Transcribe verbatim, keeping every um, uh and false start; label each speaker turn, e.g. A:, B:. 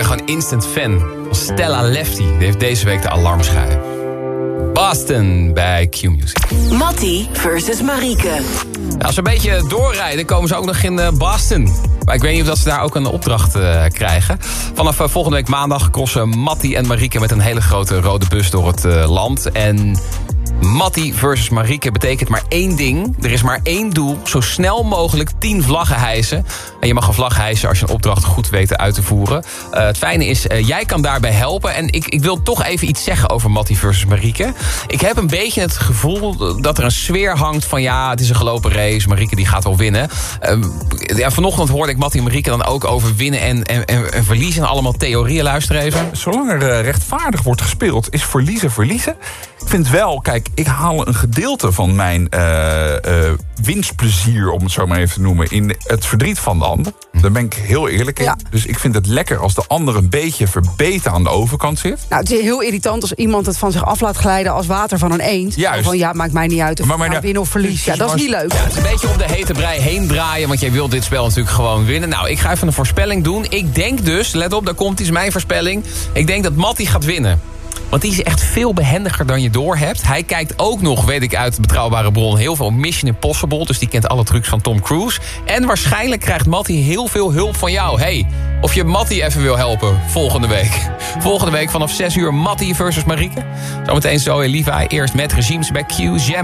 A: gewoon instant fan van Stella Lefty. Die heeft deze week de alarmschijf. Boston bij Q-Music.
B: Mattie versus Marieke.
A: Nou, als ze een beetje doorrijden, komen ze ook nog in uh, Boston. Maar ik weet niet of dat ze daar ook een opdracht uh, krijgen. Vanaf uh, volgende week maandag crossen Mattie en Marieke met een hele grote rode bus door het uh, land. En Mattie versus Marieke betekent maar één ding. Er is maar één doel. Zo snel mogelijk tien vlaggen hijsen. En je mag een vlag hijsen als je een opdracht goed weet uit te voeren. Uh, het fijne is, uh, jij kan daarbij helpen. En ik, ik wil toch even iets zeggen over Mattie versus Marieke. Ik heb een beetje het gevoel dat er een sfeer hangt van... ja, het is een gelopen race, Marieke die gaat wel winnen. Uh, ja, vanochtend hoorde ik Mattie en Marieke dan ook over winnen en, en, en, en verliezen. En allemaal theorieën, luister even.
C: Zolang er uh, rechtvaardig wordt gespeeld, is verliezen verliezen. Ik vind wel, kijk, ik haal een gedeelte van mijn uh, uh, winstplezier, om het zo maar even te noemen, in het verdriet van de ander. Daar ben ik heel eerlijk in. Ja. Dus ik vind het lekker als de ander een beetje verbeten aan de overkant zit.
D: Nou, het is heel irritant als iemand het van zich af laat glijden als water van een eend.
C: Juist.
D: Van ja, maakt mij niet uit of
C: maar, maar,
D: nou win of verlies. Ja, dat is niet leuk.
A: Ja, het is een beetje om de hete brei heen draaien, want jij wilt dit spel natuurlijk gewoon winnen. Nou, ik ga even een voorspelling doen. Ik denk dus, let op, daar komt iets, mijn voorspelling. Ik denk dat Mattie gaat winnen. Want die is echt veel behendiger dan je doorhebt. Hij kijkt ook nog, weet ik uit betrouwbare bron, heel veel Mission Impossible. Dus die kent alle trucs van Tom Cruise. En waarschijnlijk krijgt Mattie heel veel hulp van jou. Hey, of je Mattie even wil helpen volgende week. Volgende week vanaf zes uur Mattie versus Marieke. Zometeen zo in Levi. Eerst met regimes bij Q, Jam